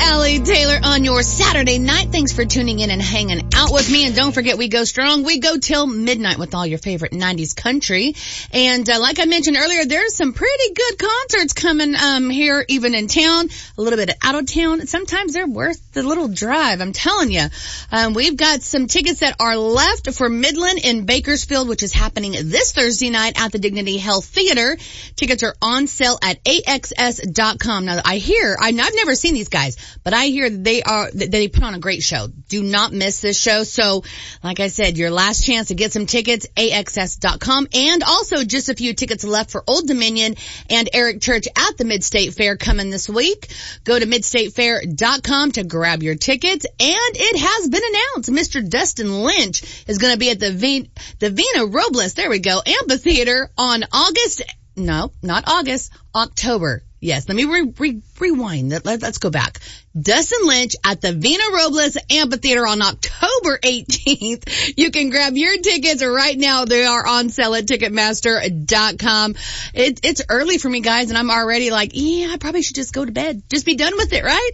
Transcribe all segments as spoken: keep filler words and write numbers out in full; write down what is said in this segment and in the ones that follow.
Allie Taylor on your Saturday night. Thanks for tuning in and hanging out with me. And don't forget, we go strong. We go till midnight with all your favorite nineties country. And uh, like I mentioned earlier, there's some pretty good concerts coming um here, even in town, a little bit out of town. Sometimes they're worth the little drive, I'm telling you. Um, we've got some tickets that are left for Midland in Bakersfield, which is happening this Thursday night at the Dignity Health Theater. Tickets are on sale at A X S dot com. Now, I hear, I, I've never seen these guys, but I hear they are, they put on a great show. Do not miss this show. So, like I said, your last chance to get some tickets, A X S dot com. And also just a few tickets left for Old Dominion and Eric Church at the Mid-State Fair coming this week. Go to mid state fair dot com to grab your tickets. And it has been announced, Mister Dustin Lynch is going to be at the v- the Vina Robles, there we go, Amphitheater on August, no, not August, October. Yes, let me re- re- rewind. Let, let, let's go back. Dustin Lynch at the Vina Robles Amphitheater on October eighteenth. You can grab your tickets right now. They are on sale at ticketmaster dot com. It, it's early for me, guys, and I'm already like, yeah, I probably should just go to bed. Just be done with it, right?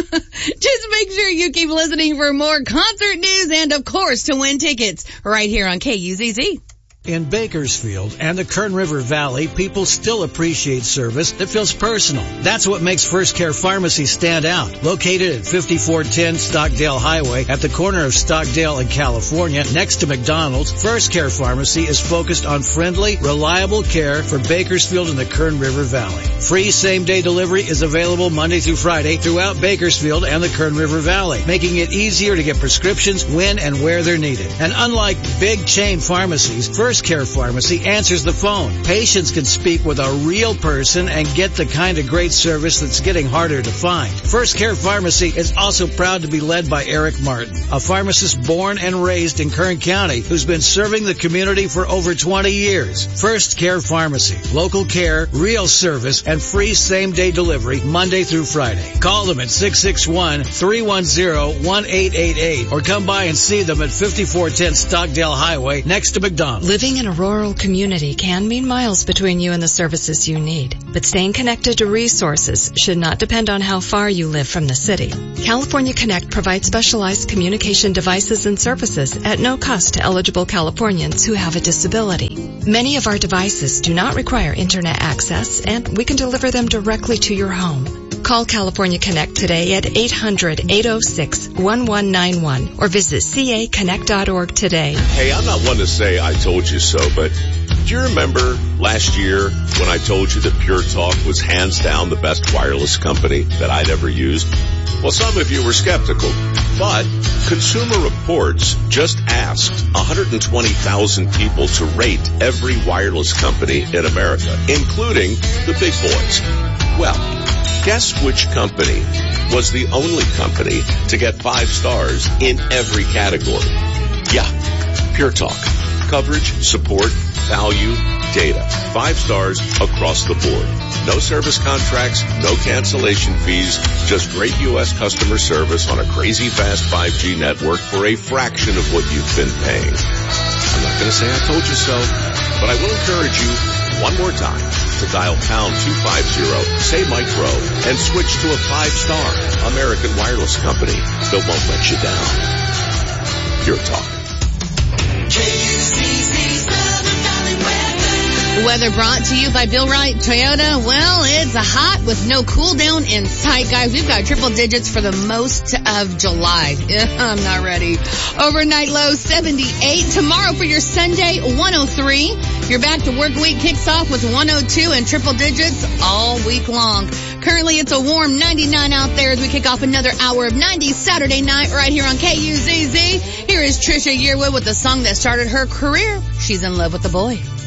Just make sure you keep listening for more concert news and, of course, to win tickets right here on K U Z Z. In Bakersfield and the Kern River Valley, people still appreciate service that feels personal. That's what makes First Care Pharmacy stand out. Located at fifty-four ten Stockdale Highway at the corner of Stockdale and California, next to McDonald's, First Care Pharmacy is focused on friendly, reliable care for Bakersfield and the Kern River Valley. Free same-day delivery is available Monday through Friday throughout Bakersfield and the Kern River Valley, making it easier to get prescriptions when and where they're needed. And unlike big chain pharmacies, First First Care Pharmacy answers the phone. Patients can speak with a real person and get the kind of great service that's getting harder to find. First Care Pharmacy is also proud to be led by Eric Martin, a pharmacist born and raised in Kern County who's been serving the community for over twenty years. First Care Pharmacy. Local care, real service, and free same-day delivery Monday through Friday. Call them at six six one, three one zero, one eight eight eight or come by and see them at fifty-four ten Stockdale Highway next to McDonald's. Living in a rural community can mean miles between you and the services you need, but staying connected to resources should not depend on how far you live from the city. California Connect provides specialized communication devices and services at no cost to eligible Californians who have a disability. Many of our devices do not require internet access, and we can deliver them directly to your home. Call California Connect today at eight hundred, eight oh six, one one nine one or visit C A connect dot org today. Hey, I'm not one to say I told you so, but do you remember last year when I told you that Pure Talk was hands down the best wireless company that I'd ever used? Well, some of you were skeptical, but Consumer Reports just asked one hundred twenty thousand people to rate every wireless company in America, including the big boys. Well, guess which company was the only company to get five stars in every category? Yeah, Pure Talk. Coverage, support, value, data. Five stars across the board. No service contracts, no cancellation fees, just great U S customer service on a crazy fast five G network for a fraction of what you've been paying. I'm not going to say I told you so, but I will encourage you one more time to dial pound two fifty, say micro, and switch to a five-star American wireless company that won't let you down. Pure Talk. Weather brought to you by Bill Wright Toyota. Well, it's a hot with no cool down in sight, guys. We've got triple digits for the most of July. I'm not ready. Overnight low seventy-eight. Tomorrow for your Sunday, one oh three. Your back to work week kicks off with one oh two and triple digits all week long. Currently, it's a warm ninety-nine out there as we kick off another hour of nineties Saturday night right here on K U Z Z. Here is Trisha Yearwood with the song that started her career. She's in love with the boy.